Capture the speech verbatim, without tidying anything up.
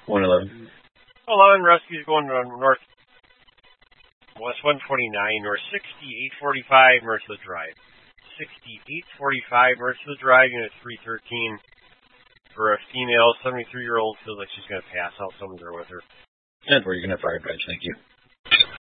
one eleven. eleven rescues going to north west one twenty-nine, north sixty-eight forty-five, Merced Drive. sixty-eight forty-five, Merced Drive, unit three thirteen. For a female, seventy-three-year-old, feels like she's going to pass out. Someone's there with her. And we're going to fire badge. Thank you.